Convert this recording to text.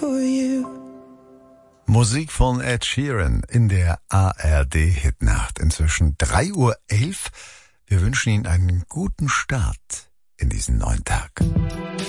for you. Musik von Ed Sheeran in der ARD-Hitnacht. Inzwischen 3:11 Uhr. Wir wünschen Ihnen einen guten Start in diesen neuen Tag.